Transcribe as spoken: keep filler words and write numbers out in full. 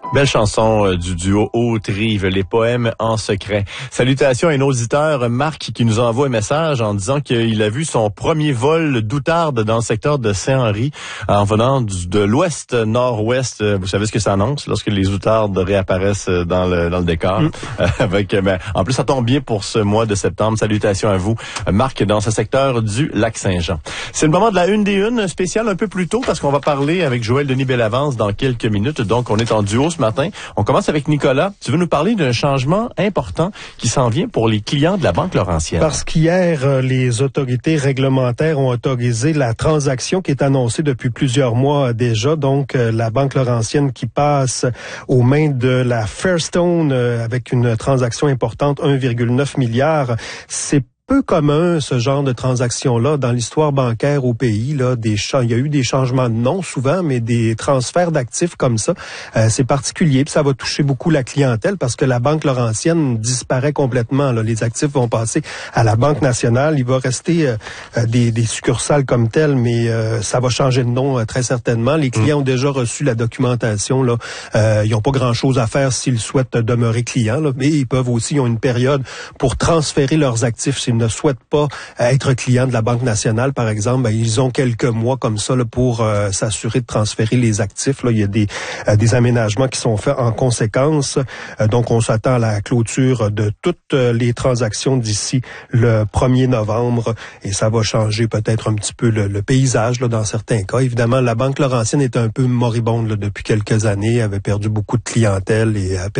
Belle chanson euh, du duo Haute-Rive, les poèmes en secret. Salutations à un auditeur, Marc, qui nous envoie un message en disant qu'il a vu son premier vol d'outarde dans le secteur de Saint-Henri en venant du, de l'ouest nord-ouest. Vous savez ce que ça annonce lorsque les outardes réapparaissent dans le dans le décor. Mm. Euh, avec ben, en plus ça tombe bien pour ce mois de septembre. Salutations à vous, Marc, dans ce secteur du Lac-Saint-Jean. C'est le moment de la une des unes spéciale un peu plus tôt parce qu'on va parler avec Joël Denis Bellavance dans quelques minutes. Donc on est en duo ce matin. On commence avec Nicolas. Tu veux nous parler d'un changement important qui s'en vient pour les clients de la Banque Laurentienne. Parce qu'hier, les autorités réglementaires ont autorisé la transaction qui est annoncée depuis plusieurs mois déjà. Donc, la Banque Laurentienne qui passe aux mains de la Fairstone avec une transaction importante, un virgule neuf milliard. C'est peu commun ce genre de transaction-là dans l'histoire bancaire au pays. Là, des cha- il y a eu des changements de nom souvent, mais des transferts d'actifs comme ça, euh, c'est particulier. Puis ça va toucher beaucoup la clientèle parce que la Banque Laurentienne disparaît complètement. Là. Les actifs vont passer à la Banque nationale. Il va rester euh, des, des succursales comme telles, mais euh, ça va changer de nom euh, très certainement. Les clients mmh. ont déjà reçu la documentation. Là. Euh, ils n'ont pas grand-chose à faire s'ils souhaitent demeurer clients, là, mais ils peuvent aussi, ils ont une période pour transférer leurs actifs s'ils ne souhaitent pas être clients de la Banque nationale, par exemple, ben, ils ont quelques mois comme ça là, pour euh, s'assurer de transférer les actifs. Là. Il y a des, euh, des aménagements qui sont faits en conséquence. Euh, donc, on s'attend à la clôture de toutes les transactions d'ici le premier novembre et ça va changer peut-être un petit peu le, le paysage là, dans certains cas. Évidemment, la Banque Laurentienne est un peu moribonde là, depuis quelques années, avait perdu beaucoup de clientèle et a